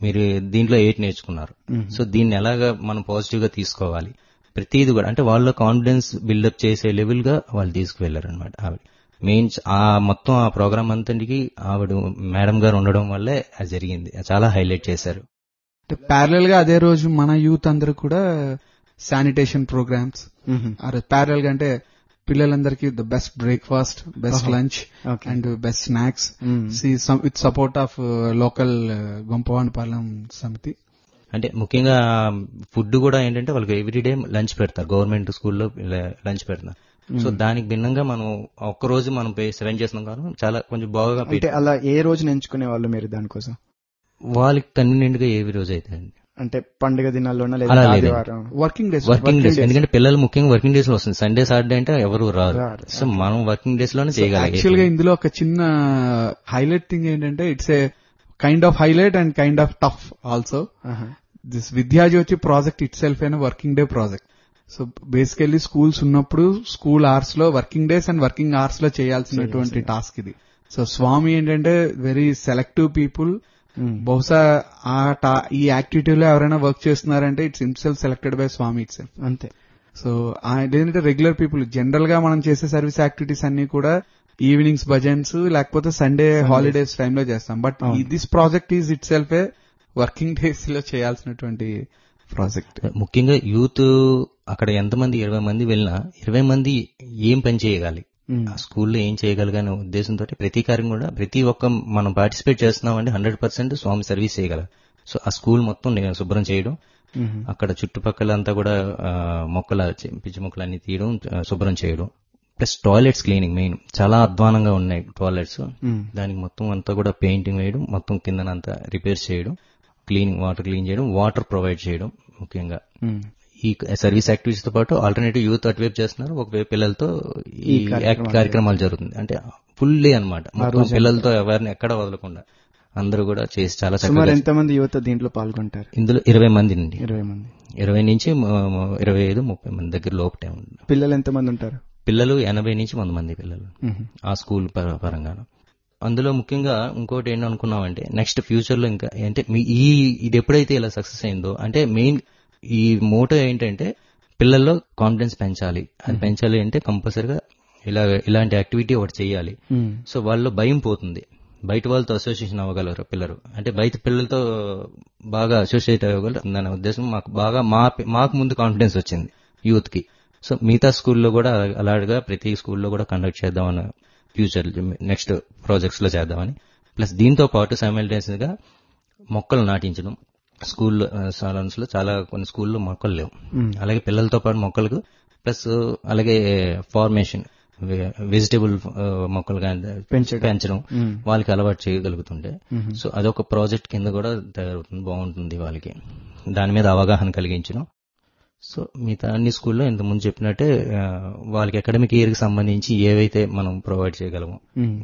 మీరు దీంట్లో 8 నేర్చుకున్నారు, సో దీన్ని ఎలాగా మనం పాజిటివ్ గా తీసుకోవాలి, ప్రతిది కూడా అంటే వాళ్ళ కాన్ఫిడెన్స్ బిల్డప్ చేసే లెవెల్ గా వాళ్ళు తీసుకువెళ్లారు అనమాట. ఆవిడ మెయిన్ మొత్తం ఆ ప్రోగ్రామ్ అంతటికి ఆవిడ మేడం గారు ఉండడం వల్లే అది జరిగింది. చాలా హైలైట్ చేశారు. ప్యారల్ గా అదే రోజు మన యూత్ అందరూ కూడా శానిటేషన్ ప్రోగ్రామ్స్ ప్యారల్ గా అంటే పిల్లలందరికీ the best breakfast, best lunch and best snacks with support of local గొంపవానిపాలెం సమితి. అంటే ముఖ్యంగా ఫుడ్ కూడా ఏంటంటే వాళ్ళకి ఎవ్రీడే లంచ్ పెడతారు, గవర్నమెంట్ స్కూల్లో లంచ్ పెడతారు. సో దానికి భిన్నంగా మనం ఒక్కరోజు మనం సెలెక్ట్ చేస్తున్నాం కానీ చాలా కొంచెం బాగా. అంటే అలా ఏ రోజు ఎంచుకునే వాళ్ళు మీరు దానికోసం? వాళ్ళకి కన్వీనియంట్ గా ఏ రోజు అయితే అంటే పండుగ దినాల్లోనా అలా లేదా లేదు, వర్కింగ్ డేస్. ఎందుకంటే పిల్లలు ముఖ్యంగా వర్కింగ్ డేస్ లో వస్తుంది. సండే సాటర్డే అంటే ఎవరు రారు, సో మనం వర్కింగ్ డేస్ లోనే చేయగలం. యాక్చువల్ గా ఇందులో ఒక చిన్న హైలైట్ థింగ్ ఏంటంటే it's a kind of highlight and kind of tough also. This Vidyajyothi project it self అయిన working day project. So basically schools ఉన్నప్పుడు స్కూల్ అవర్స్ లో working days and working hours లో చేయాల్సినటువంటి టాస్క్ ఇది. సో స్వామి ఏంటంటే very selective people. బహుశా ఈ యాక్టివిటీలో ఎవరైనా వర్క్ చేస్తున్నారంటే it's himself selected by Swamy it self అంతే. సో ఏంటంటే రెగ్యులర్ పీపుల్ జనరల్ గా మనం చేసే సర్వీస్ యాక్టివిటీస్ అన్ని కూడా ఈవినింగ్స్ భజన్స్ లేకపోతే సండే హాలిడేస్ టైంలో చేస్తాం. But this project is it self A working days లో చేయాల్సినటువంటి ప్రాజెక్ట్. ముఖ్యంగా యూత్ అక్కడ ఎంతమంది 20 మంది వెళ్ళినా 20 మంది ఏం పని చేయగలి, ఆ స్కూల్లో ఏం చేయగలగనే ఉద్దేశంతో ప్రతి కార్యం కూడా ప్రతి ఒక్క మనం పార్టిసిపేట్ చేస్తున్నామంటే 100% స్వామి సర్వీస్ చేయగలరు. సో ఆ స్కూల్ మొత్తం శుభ్రం చేయడం, అక్కడ చుట్టుపక్కల అంతా కూడా పిచ్చి మొక్కలు అన్ని తీయడం, శుభ్రం చేయడం, ప్లస్ టాయిలెట్స్ క్లీనింగ్ మెయిన్. చాలా అధ్వానంగా ఉన్నాయి టాయిలెట్స్, దానికి మొత్తం అంతా కూడా పెయింటింగ్ వేయడం, మొత్తం కిందనంతా రిపేర్స్ చేయడం, క్లీనింగ్ వాటర్ క్లీన్ చేయడం, వాటర్ ప్రొవైడ్ చేయడం. ముఖ్యంగా ఈ సర్వీస్ యాక్టివిటీస్ తో పాటు ఆల్టర్నేటివ్ యూత్ అటువైపు చేస్తున్నారు, ఒకవైపు పిల్లలతో ఈ కార్యక్రమాలు జరుగుతుంది. అంటే ఫుల్ డే అనమాట, పిల్లలతో ఎవరిని ఎక్కడ వదలకుండా అందరూ కూడా చేసి చాలా చక్కగా. ఎంతమంది యువత దీంట్లో పాల్గొంటారు? ఇందులో 20 మంది నుండి 20 నుంచి 25-30 మంది దగ్గర లోపటే ఉంటుంది. పిల్లలు ఎంతమంది ఉంటారు? పిల్లలు 80 నుంచి 100 మంది పిల్లలు ఆ స్కూల్ పరంగా. అందులో ముఖ్యంగా ఇంకోటి ఏంటనుకున్నామంటే నెక్స్ట్ ఫ్యూచర్ లో ఇంకా అంటే ఇది ఎప్పుడైతే ఇలా సక్సెస్ అయిందో అంటే మెయిన్ ఈ మోటో ఏంటంటే పిల్లల్లో కాన్ఫిడెన్స్ పెంచాలి. అది పెంచాలి అంటే కంపల్సరిగా ఇలాంటి యాక్టివిటీ ఒకటి చేయాలి. సో వాళ్ళలో భయం పోతుంది, బయట వాళ్ళతో అసోసియేషన్ అవ్వగలరు పిల్లలు, అంటే బయట పిల్లలతో బాగా అసోసియేట్ అవ్వగలరు అనే ఉద్దేశం మాకు బాగా మాకు ముందు కాన్ఫిడెన్స్ వచ్చింది యూత్ కి. సో మిగతా స్కూల్లో కూడా అలాగా ప్రతి స్కూల్లో కూడా కండక్ట్ చేద్దామని ఫ్యూచర్ నెక్స్ట్ ప్రాజెక్ట్స్ లో చేద్దామని. ప్లస్ దీంతో పాటు సైమల్టేనియస్ గా మొక్కలు నాటించడం. స్కూల్ సాలన్స్ లో చాలా కొన్ని స్కూల్లో మొక్కలు లేవు, అలాగే పిల్లలతో పాటు మొక్కలకు ప్లస్ అలాగే ఫార్మేషన్ వెజిటేబుల్ మొక్కలు పెంచడం వాళ్ళకి అలవాటు చేయగలుగుతుంటే సో అదొక ప్రాజెక్ట్ కింద కూడా తయారవుతుంది, బాగుంటుంది వాళ్ళకి, దాని మీద అవగాహన కలిగించడం. సో మిగతా అన్ని స్కూల్లో ఇంతకుముందు చెప్పినట్టే వాళ్ళకి అకాడమిక్ ఇయర్ కి సంబంధించి ఏవైతే మనం ప్రొవైడ్ చేయగలమో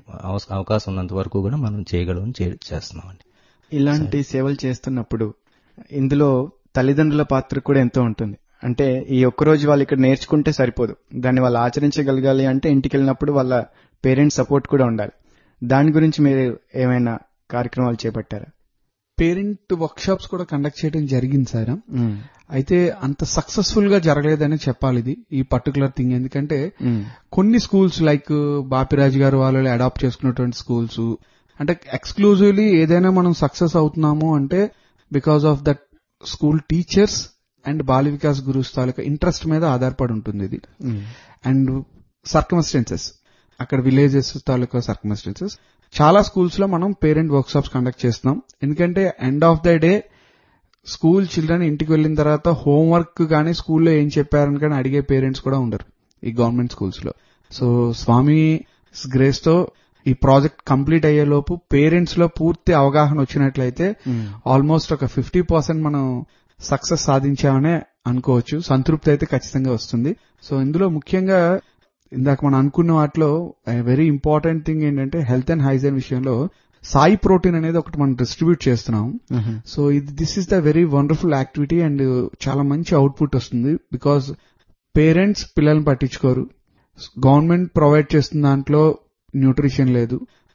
అవకాశం ఉన్నంత వరకు కూడా మనం చేయగలం చేస్తున్నామండి. ఇలాంటి సేవలు చేస్తున్నప్పుడు ఇందులో తల్లిదండ్రుల పాత్ర కూడా ఎంతో ఉంటుంది. అంటే ఈ ఒక్కరోజు వాళ్ళు ఇక్కడ నేర్చుకుంటే సరిపోదు, దాన్ని వాళ్ళు ఆచరించగలగాలి అంటే ఇంటికి వెళ్ళినప్పుడు వాళ్ళ పేరెంట్స్ సపోర్ట్ కూడా ఉండాలి. దాని గురించి మీరు ఏమైనా కార్యక్రమాలు చేపట్టారా? పేరెంట్ వర్క్ షాప్స్ కూడా కండక్ట్ చేయడం జరిగింది సార్. అయితే అంత సక్సెస్ఫుల్ గా జరగలేదని చెప్పాలి ఇది ఈ పర్టికులర్ థింగ్. ఎందుకంటే కొన్ని స్కూల్స్ లైక్ బాపిరాజు గారు వాళ్ళు అడాప్ట్ చేసుకున్నటువంటి స్కూల్స్ అంటే ఎక్స్క్లూజివ్లీ ఏదైనా మనం సక్సెస్ అవుతున్నాము అంటే because of that school teachers and Bala Vikas gurus taluka interest మీద ఆధారపడి ఉంటుంది ఇది. అండ్ సర్కమ్స్టెన్సెస్ అక్కడ విలేజెస్ తాలూకా సర్కమ్స్టెన్సెస్. చాలా స్కూల్స్ లో మనం పేరెంట్ వర్క్ షాప్స్ కండక్ట్ చేస్తున్నాం. ఎందుకంటే end of the day school children ఇంటికి వెళ్ళిన తర్వాత హోంవర్క్ కానీ స్కూల్లో ఏం చెప్పారని కానీ అడిగే పేరెంట్స్ కూడా ఉండరు ఈ గవర్నమెంట్ స్కూల్స్ లో. సో స్వామి గ్రేస్ తో ఈ ప్రాజెక్ట్ కంప్లీట్ అయ్యేలోపు పేరెంట్స్ లో పూర్తి అవగాహన వచ్చినట్లయితే ఆల్మోస్ట్ ఒక 50% మనం సక్సెస్ సాధించామనే అనుకోవచ్చు. సంతృప్తి అయితే ఖచ్చితంగా వస్తుంది. సో ఇందులో ముఖ్యంగా ఇందాక మనం అనుకున్న వాటిలో వెరీ ఇంపార్టెంట్ థింగ్ ఏంటంటే హెల్త్ అండ్ హైజీన్ విషయంలో సాయి ప్రోటీన్ అనేది ఒకటి మనం డిస్ట్రిబ్యూట్ చేస్తున్నాం. So this is the very wonderful activity and చాలా మంచి అవుట్పుట్ వస్తుంది. బికాజ్ పేరెంట్స్ పిల్లల్ని పట్టించుకోరు, గవర్నమెంట్ ప్రొవైడ్ చేస్తున్న దాంట్లో న్యూట్రిషన్ లేదు.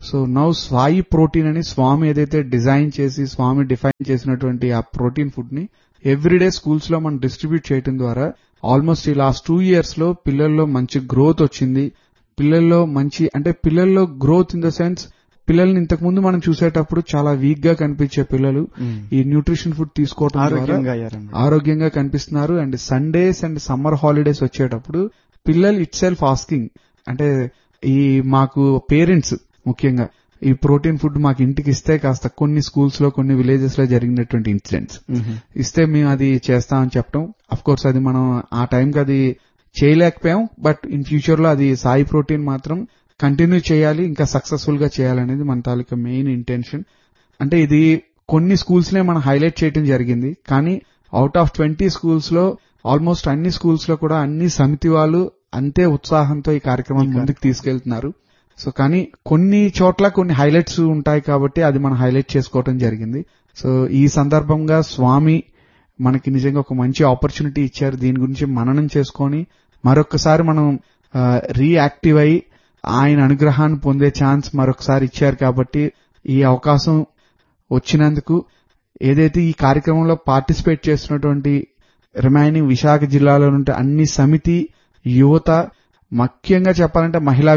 సో నౌ సాయి ప్రోటీన్ అని స్వామి ఏదైతే డిజైన్ చేసి స్వామి డిఫైన్ చేసినటువంటి ఆ ప్రోటీన్ ఫుడ్ ని ఎవ్రీడే స్కూల్స్ లో మనం డిస్ట్రిబ్యూట్ చేయడం ద్వారా ఆల్మోస్ట్ ఈ లాస్ట్ 2 years లో పిల్లల్లో మంచి గ్రోత్ వచ్చింది. పిల్లల్లో మంచి అంటే పిల్లల్లో గ్రోత్ ఇన్ ద సెన్స్ పిల్లల్ని ఇంతకు ముందు మనం చూసేటప్పుడు చాలా వీక్ గా కనిపించే పిల్లలు ఈ న్యూట్రిషన్ ఫుడ్ తీసుకోవడం ద్వారా ఆరోగ్యంగా కనిపిస్తున్నారు. And Sundays and summer holidays వచ్చేటప్పుడు పిల్లలు ఇట్ సెల్ఫ్ ఆస్కింగ్ అంటే ఈ మాకు పేరెంట్స్ ముఖ్యంగా ఈ ప్రోటీన్ ఫుడ్ మాకు ఇంటికి ఇస్తే కాస్త కొన్ని స్కూల్స్ లో కొన్ని విలేజెస్ లో జరిగినటువంటి ఇన్సిడెంట్స్ ఇస్తే మేము అది చేస్తామని చెప్పడం. అఫ్ కోర్స్ అది మనం ఆ టైంకి అది చేయలేకపోయాం. బట్ ఇన్ ఫ్యూచర్ లో అది సాయి ప్రోటీన్ మాత్రం కంటిన్యూ చేయాలి, ఇంకా సక్సెస్ఫుల్ గా చేయాలనేది మన తాలూకా మెయిన్ ఇంటెన్షన్. అంటే ఇది కొన్ని స్కూల్స్ నే మనం హైలైట్ చేయడం జరిగింది. కానీ అవుట్ ఆఫ్ 20 schools లో ఆల్మోస్ట్ అన్ని స్కూల్స్ లో కూడా అన్ని సమితి వాళ్ళు అంతే ఉత్సాహంతో ఈ కార్యక్రమాన్ని ముందుకు తీసుకెళ్తున్నారు. సో కానీ కొన్ని చోట్ల కొన్ని హైలైట్స్ ఉంటాయి కాబట్టి అది మనం హైలైట్ చేసుకోవడం జరిగింది. సో ఈ సందర్భంగా స్వామి మనకి నిజంగా ఒక మంచి ఆపర్చునిటీ ఇచ్చారు. దీని గురించి మననం చేసుకొని మరొకసారి మనం రీయాక్టివ్ అయి ఆయన అనుగ్రహాన్ని పొందే ఛాన్స్ మరొకసారి ఇచ్చారు. కాబట్టి ఈ అవకాశం వచ్చినందుకు ఏదైతే ఈ కార్యక్రమంలో పార్టిసిపేట్ చేస్తున్నటువంటి రిమైనింగ్ విశాఖ జిల్లాలో ఉంటే అన్ని సమితి యువత, ముఖ్యంగా చెప్పాలంటే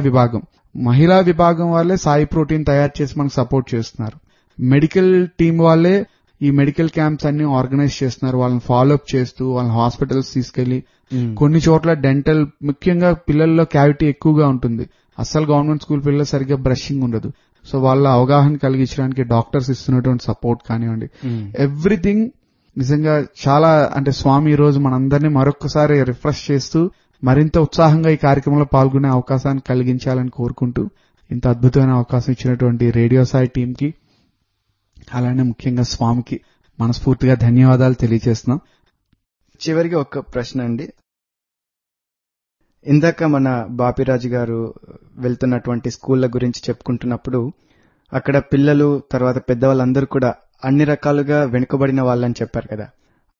మహిళా విభాగం వాళ్ళే సాయి ప్రోటీన్ తయారు చేసి మనకు సపోర్ట్ చేస్తున్నారు. మెడికల్ టీం వాళ్ళే ఈ మెడికల్ క్యాంప్స్ అన్ని ఆర్గనైజ్ చేస్తున్నారు. వాళ్ళని ఫాలోఅప్ చేస్తూ వాళ్ళని హాస్పిటల్స్ తీసుకెళ్లి కొన్ని చోట్ల డెంటల్, ముఖ్యంగా పిల్లల్లో క్యావిటీ ఎక్కువగా ఉంటుంది. అస్సలు గవర్నమెంట్ స్కూల్ పిల్లలు సరిగ్గా బ్రషింగ్ ఉండదు. సో వాళ్ళ అవగాహన కలిగించడానికి డాక్టర్స్ ఇస్తున్నటువంటి సపోర్ట్ కానివ్వండి, ఎవ్రీథింగ్ నిజంగా చాలా అంటే స్వామి ఈ రోజు మనందరినీ మరొకసారి రిఫ్రెష్ చేస్తూ మరింత ఉత్సాహంగా ఈ కార్యక్రమంలో పాల్గొనే అవకాశాన్ని కలిగించాలని కోరుకుంటూ ఇంత అద్భుతమైన అవకాశం ఇచ్చినటువంటి రేడియో సాయి టీం కి అలానే ముఖ్యంగా స్వామికి మనస్ఫూర్తిగా ధన్యవాదాలు తెలియజేస్తున్నాం. చివరిగా ఒక ప్రశ్న అండి. ఇందాక మన బాపిరాజు గారు వెళ్తున్నటువంటి స్కూళ్ల గురించి చెప్పుకుంటున్నప్పుడు అక్కడ పిల్లలు తర్వాత పెద్దవాళ్ళందరూ కూడా అన్ని రకాలుగా వెనుకబడిన వాళ్ళని చెప్పారు కదా.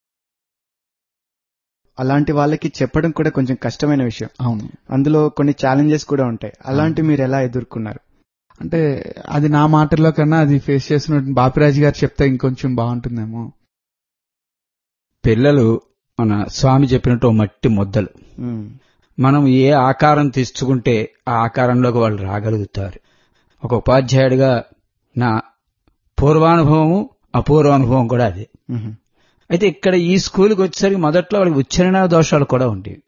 అలాంటి వాళ్ళకి చెప్పడం కూడా కొంచెం కష్టమైన విషయం. అవును, అందులో కొన్ని ఛాలెంజెస్ కూడా ఉంటాయి. అలాంటి మీరు ఎలా ఎదుర్కొన్నారు? అంటే అది నా మాటల్లో కన్నా అది ఫేస్ చేసిన బాపిరాజు గారు చెప్తే ఇంకొంచెం బాగుంటుందేమో. పిల్లలు మన స్వామి చెప్పినట్టు మట్టి ముద్దలు. మనం ఏ ఆకారం తీసుకుంటే ఆ ఆకారంలోకి వాళ్ళు రాగలుగుతారు. ఒక ఉపాధ్యాయుడిగా నా పూర్వానుభవము అపూర్వానుభవం కూడా అదే. అయితే ఇక్కడ ఈ స్కూల్కి వచ్చేసరికి మొదట్లో వాళ్ళకి ఉచ్చారణ దోషాలు కూడా ఉండేవి.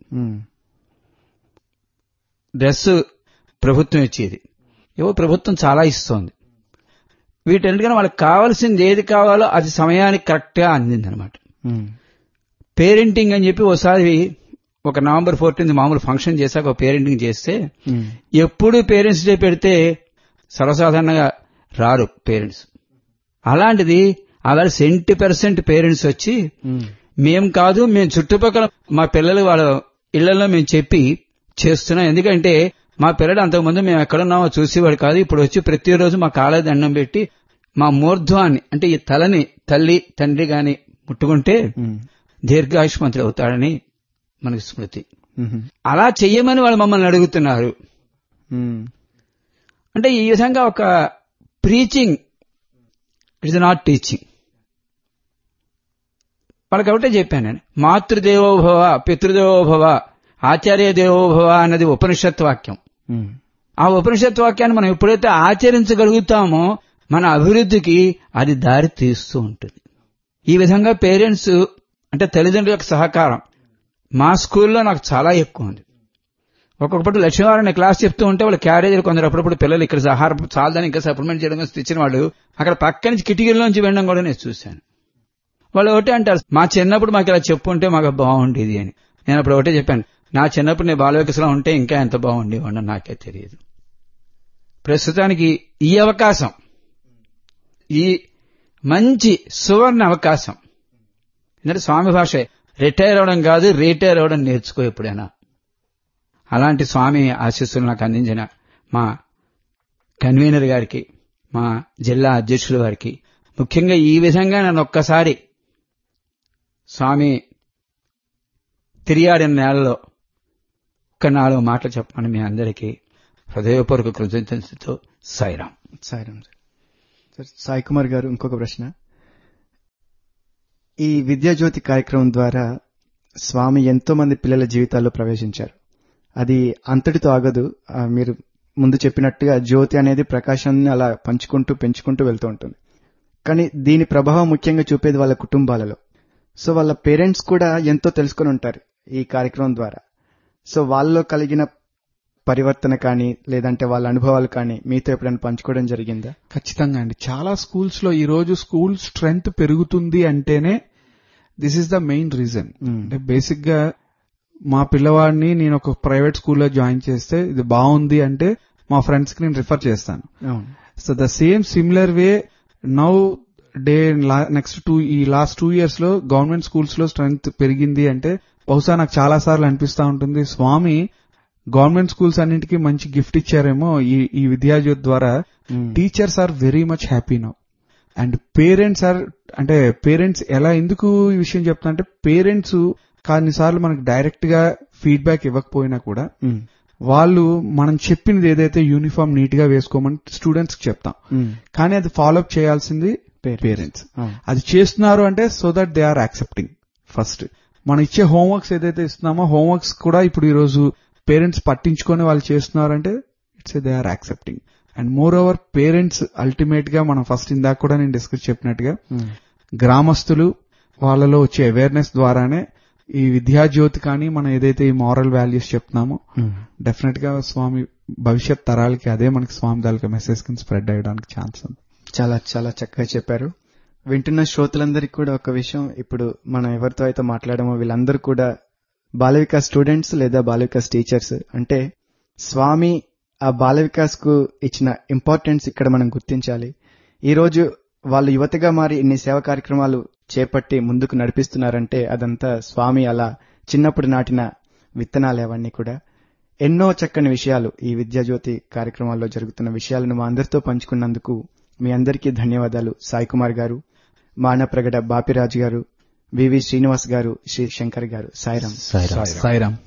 డ్రెస్ ప్రభుత్వం ఇచ్చేది, ఏవో ప్రభుత్వం చాలా ఇస్తోంది. వీటన్నిటికన్నా వాళ్ళకి కావాల్సింది ఏది కావాలో అది సమయానికి కరెక్ట్ గా అందిందనమాట. పేరెంటింగ్ అని చెప్పి ఒకసారి ఒక November 14 మామూలు ఫంక్షన్ చేశాక ఒక పేరెంటింగ్ చేస్తే ఎప్పుడు పేరెంట్స్ డే పెడితే సర్వసాధారణంగా రారు పేరెంట్స్. అలాంటిది అలా 70% పేరెంట్స్ వచ్చి మేం కాదు, మేము చుట్టుపక్కల మా పిల్లలు వాళ్ళ ఇళ్లలో మేము చెప్పి చేస్తున్నాం. ఎందుకంటే మా పిల్లలు అంతకుముందు మేము ఎక్కడున్నామో చూసేవాడు కాదు. ఇప్పుడు వచ్చి ప్రతిరోజు మా కాళ్ళ దండం పెట్టి మా మూర్ధ్వాన్ని అంటే ఈ తలని తల్లి తండ్రి గాని ముట్టుకుంటే దీర్ఘాయుష్మంతుడు అవుతాడని మనకి స్మృతి. అలా చెయ్యమని వాళ్ళు మమ్మల్ని అడుగుతున్నారు. అంటే ఈ విధంగా ఒక preaching, it is not teaching. వాళ్ళకి ఒకటే చెప్పాను నేను, మాతృదేవోభవ పితృదేవోభవ ఆచార్య దేవోభవ అన్నది ఉపనిషత్ వాక్యం. ఆ ఉపనిషత్ వాక్యాన్ని మనం ఎప్పుడైతే ఆచరించగలుగుతామో మన అభివృద్ధికి అది దారి తీస్తూ ఉంటుంది. ఈ విధంగా పేరెంట్స్ అంటే తల్లిదండ్రుల యొక్క సహకారం మా స్కూల్లో నాకు చాలా ఎక్కువ ఉంది. ఒక్కొక్కటి లక్ష్మీవారిని క్లాస్ చెప్తూ ఉంటే వాళ్ళు క్యారేజీలు కొందరు అప్పుడప్పుడు పిల్లలు ఇక్కడ ఆహారం చాలని ఇంకా సప్లిమెంట్ చేయడం కోసం తెచ్చిన వాళ్ళు అక్కడ పక్క నుంచి కిటికీల్లోంచి వెళ్ళడం కూడా నేను చూశాను. వాళ్ళు ఒకటే అంటారు, మా చిన్నప్పుడు మాకు ఇలా చెప్పుంటే మాకు బాగుండేది అని. నేను అప్పుడు ఒకటే చెప్పాను, నా చిన్నప్పుడు నేను బాలవికసలో ఉంటే ఇంకా ఎంత బాగుండేవాడిని నాకే తెలియదు. ప్రస్తుతానికి ఈ అవకాశం, ఈ మంచి సువర్ణ అవకాశం, ఎందుకంటే స్వామి భాష రిటైర్ అవడం కాదు, రిటైర్ అవడం నేర్చుకో ఎప్పుడైనా. అలాంటి స్వామి ఆశీస్సులు నాకు అందించిన మా కన్వీనర్ గారికి, మా జిల్లా అధ్యక్షుల వారికి, ముఖ్యంగా ఈ విధంగా నన్ను ఒక్కసారి స్వామి తిరియాడిన నేలలో ఒక్క 4 మాటలు చెప్పమని మీ అందరికీ హృదయపూర్వక కృతజ్ఞతతో సాయిరాం. సాయిరాం సార్. సాయి కుమార్ గారు, ఇంకొక ప్రశ్న. ఈ విద్యాజ్యోతి కార్యక్రమం ద్వారా స్వామి ఎంతో మంది పిల్లల జీవితాల్లో ప్రవేశించారు. అది అంతటితో ఆగదు. మీరు ముందు చెప్పినట్టుగా జ్యోతి అనేది ప్రకాశాన్ని అలా పంచుకుంటూ పెంచుకుంటూ వెళ్తూ ఉంటుంది. కానీ దీని ప్రభావం ముఖ్యంగా చూపేది వాళ్ళ కుటుంబాలలో. సో వాళ్ళ పేరెంట్స్ కూడా ఎంతో తెలుసుకుని ఉంటారు ఈ కార్యక్రమం ద్వారా. సో వాళ్ళలో కలిగిన పరివర్తన కానీ లేదంటే వాళ్ళ అనుభవాలు కానీ మీతో ఎప్పుడైనా పంచుకోవడం జరిగిందా? ఖచ్చితంగా అండి. చాలా స్కూల్స్ లో ఈ రోజు స్కూల్ స్ట్రెంగ్త్ పెరుగుతుంది అంటేనే this is the main reason. అంటే బేసిక్ గా మా పిల్లవాడిని నేను ఒక ప్రైవేట్ స్కూల్లో జాయిన్ చేస్తే ఇది బాగుంది అంటే మా ఫ్రెండ్స్ కి నేను రిఫర్ చేస్తాను. So the same similar way now day next ఈ లాస్ట్ 2 years లో గవర్నమెంట్ స్కూల్స్ లో స్ట్రెంగ్త్ పెరిగింది అంటే బహుశా నాకు చాలా సార్లు అనిపిస్తా ఉంటుంది స్వామి గవర్నమెంట్ స్కూల్స్ అన్నింటికి మంచి గిఫ్ట్ ఇచ్చారేమో ఈ విద్యాజ్యోతి ద్వారా. Teachers are very much happy now and parents ఎలా ఎందుకు ఈ విషయం చెప్తా అంటే పేరెంట్స్ కొన్నిసార్లు మనకు డైరెక్ట్ గా ఫీడ్బ్యాక్ ఇవ్వకపోయినా కూడా వాళ్ళు మనం చెప్పినది ఏదైతే యూనిఫామ్ నీట్ గా వేసుకోమని స్టూడెంట్స్ కి చెప్తాం, కానీ అది ఫాలోఅప్ చేయాల్సింది పేరెంట్స్. అది చేస్తున్నారు అంటే so that they are accepting. First మనం ఇచ్చే హోంవర్క్స్ ఏదైతే ఇస్తున్నామో హోంవర్క్స్ కూడా ఇప్పుడు ఈ రోజు పేరెంట్స్ పట్టించుకొని వాళ్ళు చేస్తున్నారంటే it's they are accepting. And more over parents ultimate గా మనం ఫస్ట్ ఇందాక కూడా నేను డిస్కస్ చెప్పినట్టుగా గ్రామస్తులు వాళ్ళలో వచ్చే అవేర్నెస్ ద్వారానే ఈ విద్యాజ్యోతి కానీ మనం ఏదైతే ఈ మారల్ వాల్యూస్ చెప్తున్నామో డెఫినెట్ గా స్వామి భవిష్యత్ తరాలకి అదే మనకి స్వామి తాలూకా మెసేజ్ కింద స్ప్రెడ్ అయ్యడానికి ఛాన్స్ ఉంది. చాలా చాలా చక్కగా చెప్పారు. వింటున్న శ్రోతలందరికీ కూడా ఒక విషయం, ఇప్పుడు మనం ఎవరితో అయితే మాట్లాడామో వీళ్ళందరూ కూడా బాల వికాస్ స్టూడెంట్స్ లేదా బాల వికాస్ టీచర్స్. అంటే స్వామి ఆ బాల వికాస్ కు ఇచ్చిన ఇంపార్టెన్స్ ఇక్కడ మనం గుర్తించాలి. ఈ రోజు వాళ్ళు యువతగా మారి ఇన్ని సేవా కార్యక్రమాలు చేపట్టి ముందుకు నడిపిస్తున్నారంటే అదంతా స్వామి అలా చిన్నప్పుడు నాటిన విత్తనాలు. అవన్నీ కూడా ఎన్నో చక్కని విషయాలు ఈ విద్యాజ్యోతి కార్యక్రమాల్లో జరుగుతున్న విషయాలను మా అందరితో పంచుకున్నందుకు మీ అందరికీ ధన్యవాదాలు. సాయి కుమార్ గారు, మానప్రగడ బాపిరాజు గారు, వివి శ్రీనివాస్ గారు, శ్రీ శంకర్ గారు. సాయిరాం. సాయిరాం.